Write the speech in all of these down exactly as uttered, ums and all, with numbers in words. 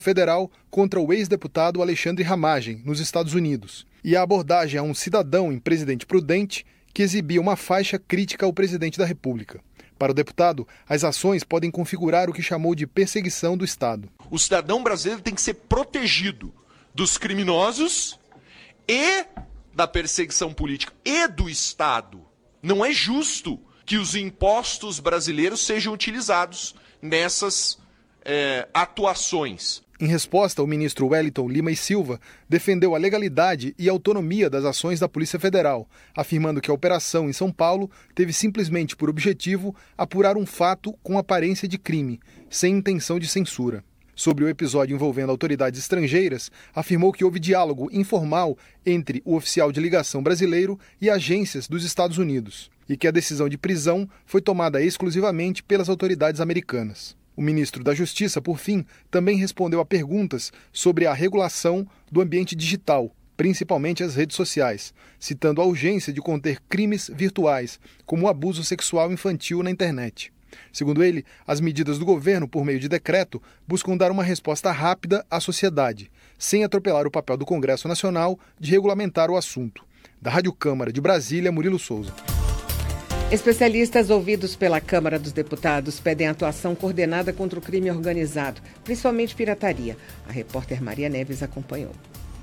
Federal contra o ex-deputado Alexandre Ramagem, nos Estados Unidos, e a abordagem a um cidadão em Presidente Prudente que exibia uma faixa crítica ao presidente da República. Para o deputado, as ações podem configurar o que chamou de perseguição do Estado. O cidadão brasileiro tem que ser protegido dos criminosos e da perseguição política e do Estado. Não é justo que os impostos brasileiros sejam utilizados nessas é, atuações. Em resposta, o ministro Wellington Lima e Silva defendeu a legalidade e autonomia das ações da Polícia Federal, afirmando que a operação em São Paulo teve simplesmente por objetivo apurar um fato com aparência de crime, sem intenção de censura. Sobre o episódio envolvendo autoridades estrangeiras, afirmou que houve diálogo informal entre o oficial de ligação brasileiro e agências dos Estados Unidos, e que a decisão de prisão foi tomada exclusivamente pelas autoridades americanas. O ministro da Justiça, por fim, também respondeu a perguntas sobre a regulação do ambiente digital, principalmente as redes sociais, citando a urgência de conter crimes virtuais, como o abuso sexual infantil na internet. Segundo ele, as medidas do governo, por meio de decreto, buscam dar uma resposta rápida à sociedade, sem atropelar o papel do Congresso Nacional de regulamentar o assunto. Da Rádio Câmara de Brasília, Murilo Souza. Especialistas ouvidos pela Câmara dos Deputados pedem atuação coordenada contra o crime organizado, principalmente pirataria. A repórter Maria Neves acompanhou.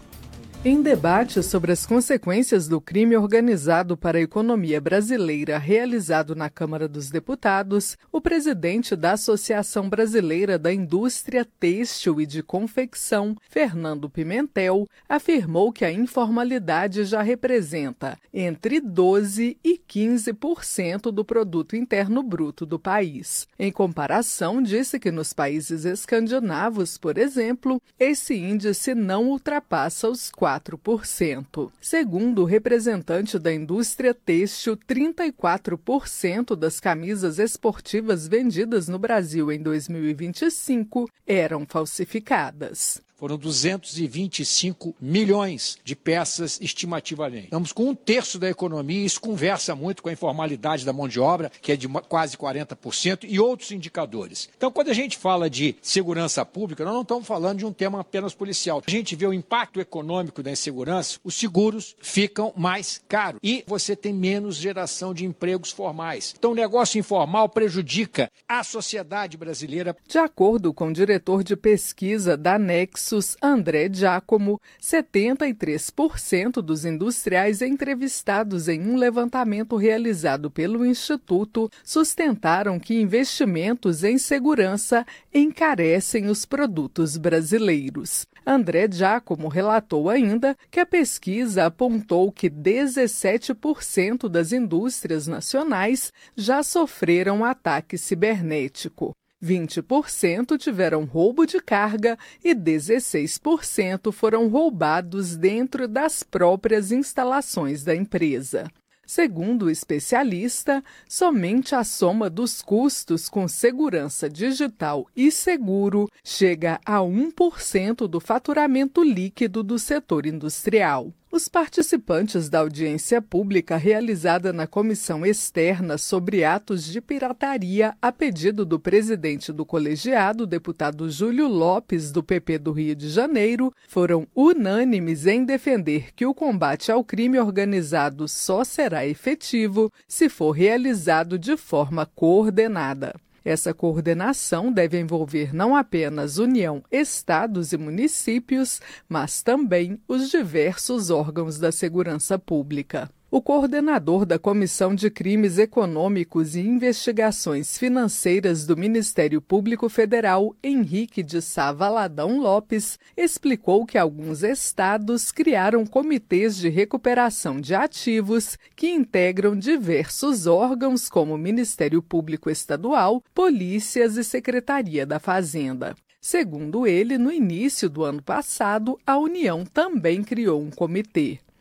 Em debate sobre as consequências do crime organizado para a economia brasileira realizado na Câmara dos Deputados, o presidente da Associação Brasileira da Indústria Têxtil e de Confecção, Fernando Pimentel, afirmou que a informalidade já representa entre doze e quinze por cento do produto interno bruto do país. Em comparação, disse que nos países escandinavos, por exemplo, esse índice não ultrapassa os quatro por cento. Segundo o representante da indústria têxtil, trinta e quatro por cento das camisas esportivas vendidas no Brasil em dois mil e vinte e cinco eram falsificadas. Foram duzentos e vinte e cinco milhões de peças estimativamente. Estamos com um terço da economia e isso conversa muito com a informalidade da mão de obra, que é de quase quarenta por cento, e outros indicadores. Então, quando a gente fala de segurança pública, nós não estamos falando de um tema apenas policial. A gente vê o impacto econômico da insegurança, os seguros ficam mais caros e você tem menos geração de empregos formais. Então, o negócio informal prejudica a sociedade brasileira. De acordo com o diretor de pesquisa da Nexus, André Giacomo, setenta e três por cento dos industriais entrevistados em um levantamento realizado pelo Instituto sustentaram que investimentos em segurança encarecem os produtos brasileiros. André Giacomo relatou ainda que a pesquisa apontou que dezessete por cento das indústrias nacionais já sofreram ataque cibernético. vinte por cento tiveram roubo de carga e dezesseis por cento foram roubados dentro das próprias instalações da empresa. Segundo o especialista, somente a soma dos custos com segurança digital e seguro chega a um por cento do faturamento líquido do setor industrial. Os participantes da audiência pública realizada na Comissão Externa sobre Atos de Pirataria, a pedido do presidente do colegiado, deputado Júlio Lopes, do P P do Rio de Janeiro, foram unânimes em defender que o combate ao crime organizado só será efetivo se for realizado de forma coordenada. Essa coordenação deve envolver não apenas União, estados e municípios, mas também os diversos órgãos da segurança pública. O coordenador da Comissão de Crimes Econômicos e Investigações Financeiras do Ministério Público Federal, Henrique de Sá Valadão Lopes, explicou que alguns estados criaram comitês de recuperação de ativos que integram diversos órgãos como Ministério Público Estadual, polícias e Secretaria da Fazenda. Segundo ele, no início do ano passado, a União também criou um comitê.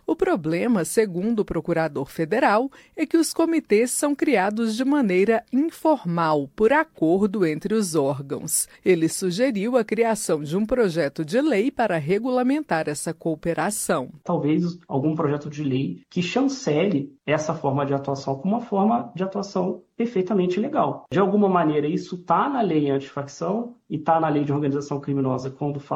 O problema, segundo o procurador federal, é que os comitês são criados de maneira informal, por acordo entre os órgãos. Ele sugeriu a criação de um projeto de lei para regulamentar essa cooperação. Talvez algum projeto de lei que chancele essa forma de atuação como uma forma de atuação perfeitamente legal. De alguma maneira, isso está na lei antifacção e está na lei de organização criminosa quando fala